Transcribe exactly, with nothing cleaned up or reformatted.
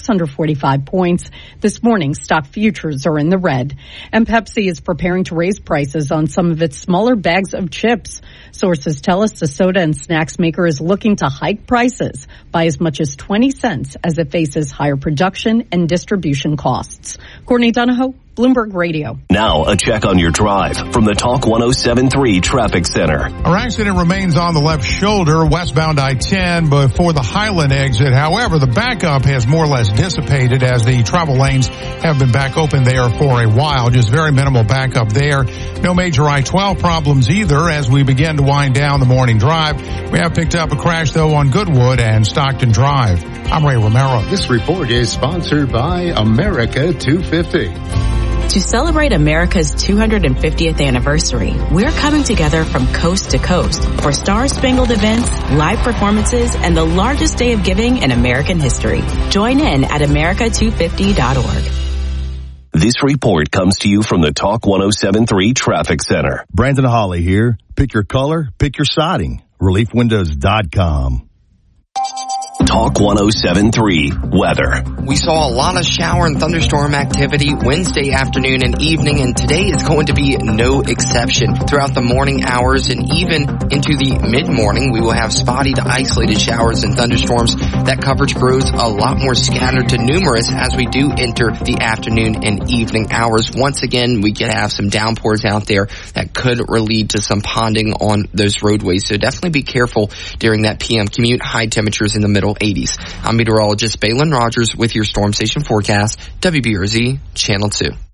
just under forty-five points. This morning, stock futures are in the red. And Pepsi is preparing to raise prices on some of its smaller bags of chips. Sources tell us the soda and snacks maker is looking to hike prices by as much as twenty cents as it faces higher production and distribution costs. Courtney Donahoe, Bloomberg Radio. Now, a check on your drive from the Talk one oh seven point three Traffic Center. Our accident remains on the left shoulder, westbound I ten, before the Highland exit. However, the backup has more or less dissipated as the travel lanes have been back open there for a while. Just very minimal backup there. No major I twelve problems either as we begin to wind down the morning drive. We have picked up a crash, though, on Goodwood and Stockton Drive. I'm Ray Romero. This report is sponsored by America two fifty. To celebrate America's two hundred fiftieth anniversary, we're coming together from coast to coast for star-spangled events, live performances, and the largest day of giving in American history. Join in at America two fifty dot org. This report comes to you from the Talk one oh seven point three Traffic Center. Brandon Hawley here. Pick your color, pick your siding. relief windows dot com. Talk one oh seven point three Weather. We saw a lot of shower and thunderstorm activity Wednesday afternoon and evening, and today is going to be no exception. Throughout the morning hours and even into the mid-morning, we will have spotty to isolated showers and thunderstorms. That coverage grows a lot more scattered to numerous as we do enter the afternoon and evening hours. Once again, we could have some downpours out there that could lead to some ponding on those roadways. So definitely be careful during that P M commute. High temperatures in the middle eighties. I'm meteorologist Balin Rogers with your Storm Station forecast, W B R Z Channel two.